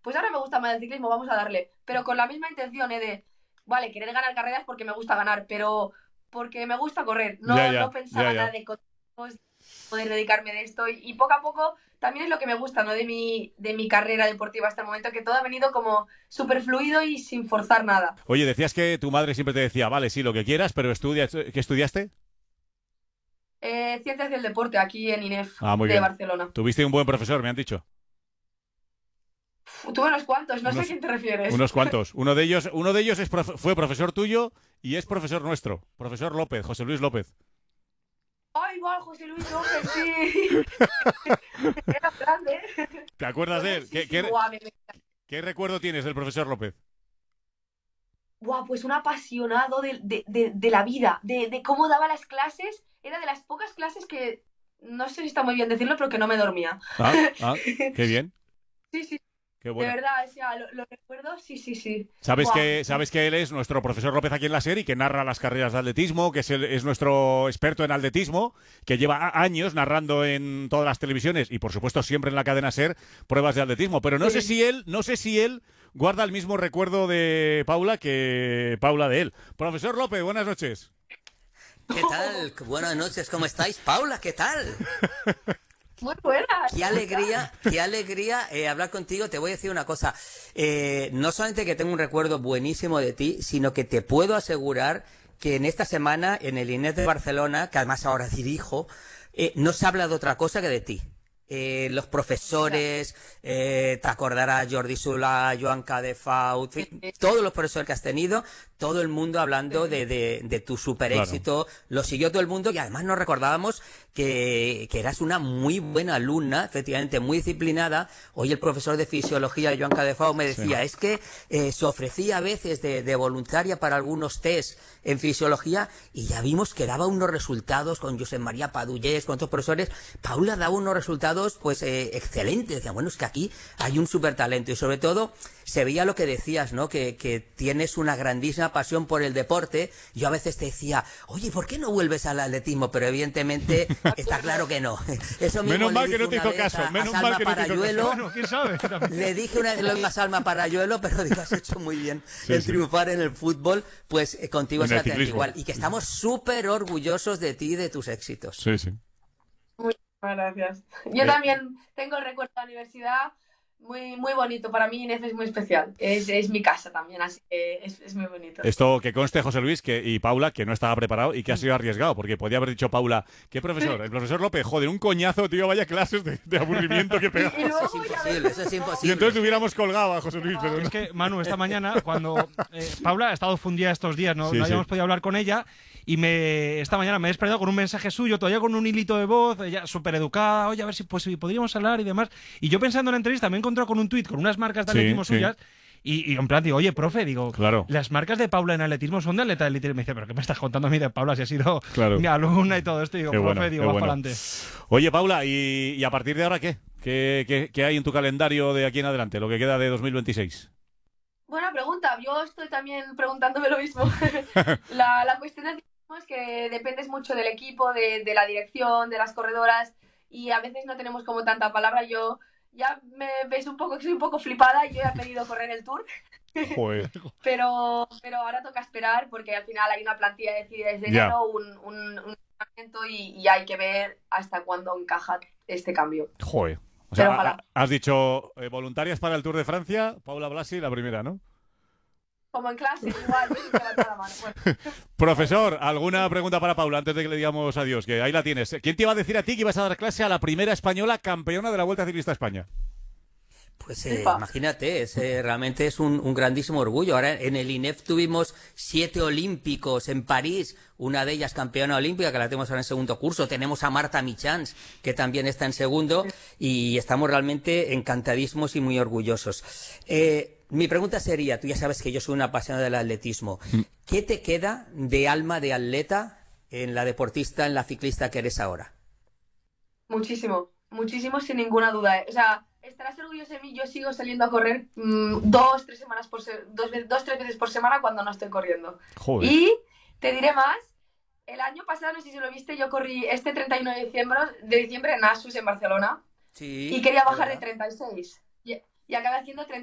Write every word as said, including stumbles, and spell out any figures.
pues ahora me gusta más el ciclismo, vamos a darle. Pero con la misma intención, ¿eh? De, vale, querer ganar carreras porque me gusta ganar, pero porque me gusta correr. Ya, No, no ya, ya, pensaba nada ya. de consejos, poder dedicarme de esto. Y, y poco a poco también es lo que me gusta, ¿no? De mi, de mi carrera deportiva hasta el momento, que todo ha venido como súper fluido y sin forzar nada. Oye, decías que tu madre siempre te decía, vale, sí, lo que quieras, pero estudia, ¿qué estudiaste? Eh, Ciencias del deporte, aquí en INEF Ah, muy de bien. Barcelona. Tuviste un buen profesor, me han dicho. Uf, tuve unos cuantos, no sé a Unos, quién te refieres. unos cuantos. Uno de ellos, uno de ellos es profe- fue profesor tuyo y es profesor nuestro, profesor López, José Luis López. ¡Ay, va, José Luis López, sí! Era grande. ¿Te acuerdas de Joder, él? sí, ¿Qué, sí, qué, guau, me- me- qué recuerdo tienes del profesor López? guau, pues un apasionado de, de, de, de la vida, de, de cómo daba las clases. Era de las pocas clases que, no sé si está muy bien decirlo, pero que no me dormía. Ah, ah, qué bien, Sí, sí, qué de bueno. verdad, o sea, lo, lo recuerdo, sí, sí, sí. Sabes Buah, que, sabes que él es nuestro profesor López aquí en la serie y que narra las carreras de atletismo, que es, el- es nuestro experto en atletismo, que lleva a- años narrando en todas las televisiones y por supuesto siempre en la cadena SER pruebas de atletismo. Pero no sé sí. si él, no sé si él guarda el mismo recuerdo de Paula que Paula de él. Profesor López, buenas noches. ¿Qué tal? Buenas noches, ¿cómo estáis? Paula, ¿qué tal? Muy buena. Qué alegría, qué alegría eh, hablar contigo. Te voy a decir una cosa. Eh, no solamente que tengo un recuerdo buenísimo de ti, sino que te puedo asegurar que en esta semana, en el INEF de Barcelona, que además ahora dirijo, eh, no se habla de otra cosa que de ti. Eh, los profesores, eh, te acordarás Jordi Solà, Joan Cadefaut, en fin, todos los profesores que has tenido, todo el mundo hablando de, de, de tu super Claro. éxito, lo siguió todo el mundo y además nos recordábamos que, que eras una muy buena alumna, efectivamente muy disciplinada. Hoy el profesor de fisiología, Joan Cadefaut, me decía, Sí. es que eh, se ofrecía a veces de, de voluntaria para algunos test en fisiología y ya vimos que daba unos resultados con Josep María Padullés, con otros profesores. Paula daba unos resultados pues eh, excelentes. Decía, bueno, es que aquí hay un súper talento y sobre todo se veía lo que decías, ¿no? Que, que tienes una grandísima pasión por el deporte. Yo a veces te decía, oye, ¿por qué no vuelves al atletismo? Pero evidentemente está claro que no. Eso mismo Menos le mal que dije no te una hizo vez caso, a, a menos Salma mal que no te hizo caso. Parayuelo. Bueno, quién sabe. También. Le dije una vez lo mismo a Salma Parayuelo, pero digo, has hecho muy bien Sí, en sí. triunfar en el fútbol, pues eh, contigo En el exactamente ciclismo. igual. Y que estamos súper orgullosos de ti y de tus éxitos. Sí, sí. Muchas gracias. Yo Eh, también tengo el recuerdo de la universidad muy, muy bonito. Para mí INEF es muy especial. Es, es mi casa también, así que es, es muy bonito. Esto que conste, José Luis que, y Paula, que no estaba preparado y que ha sido arriesgado, porque podía haber dicho Paula, ¿qué profesor? El profesor López, joder, un coñazo, tío, vaya clases de, de aburrimiento que pega. Y Eso luego es ya imposible, ves- eso es Y imposible. entonces hubiéramos colgado a José Luis, pero no. Es que, Manu, esta mañana, cuando eh, Paula ha estado fundida estos días, no, Sí, no sí. habíamos podido hablar con ella, y me esta mañana me he despertado con un mensaje suyo, todavía con un hilito de voz, ella súper educada, oye, a ver si pues, si podríamos hablar y demás. Y yo pensando en la entrevista me he encontrado con un tuit con unas marcas de Sí, atletismo sí. suyas, y, y en plan digo, oye, profe, digo, Claro. las marcas de Paula en atletismo son de atleta de élite. Y me dice, ¿pero qué me estás contando a mí de Paula si ha sido Claro. mi alumna y todo esto? Y digo, Qué profe, bueno, digo, qué vas bueno. para adelante. Oye, Paula, ¿y, y a partir de ahora qué? ¿Qué, qué? qué hay en tu calendario de aquí en adelante, lo que queda de dos mil veintiséis? Buena pregunta. Yo estoy también preguntándome lo mismo. la, la cuestión del ciclismo es que dependes mucho del equipo, de, de la dirección, de las corredoras y a veces no tenemos como tanta palabra. Yo ya me ves un poco que soy un poco flipada. Yo he pedido correr el Tour, Joder. pero, pero ahora toca esperar porque al final hay una plantilla decidida desde Ya. enero, un, un, un entrenamiento y, y hay que ver hasta cuándo encaja este cambio. Joder. O sea, Pero ojalá. ha- has dicho eh, voluntarias para el Tour de Francia, Paula Blasi, la primera, ¿no? Como en clase, igual, yo sí que levanto la mano. Bueno. Profesor, ¿alguna pregunta para Paula antes de que le digamos adiós? Que ahí la tienes. ¿Quién te iba a decir a ti que ibas a dar clase a la primera española campeona de la Vuelta Ciclista a España? Pues eh, Flipa. imagínate, es, eh, realmente es un, un grandísimo orgullo. Ahora en el INEF tuvimos siete olímpicos en París, una de ellas campeona olímpica, que la tenemos ahora en segundo curso. Tenemos a Marta Michans, que también está en segundo, y estamos realmente encantadísimos y muy orgullosos. Eh, mi pregunta sería, tú ya sabes que yo soy una apasionada del atletismo, ¿qué te queda de alma de atleta en la deportista, en la ciclista que eres ahora? Muchísimo, muchísimo sin ninguna duda. ¿eh? O sea, estarás orgulloso de mí, yo sigo saliendo a correr mmm, dos, tres semanas por se dos, dos, tres veces por semana cuando no estoy corriendo. Joder. Y te diré más, el año pasado, no sé si lo viste, yo corrí este treinta y uno de diciembre, de diciembre en Asus, en Barcelona, Sí, y quería bajar de ¿verdad? treinta y seis. Y, y acabé haciendo treinta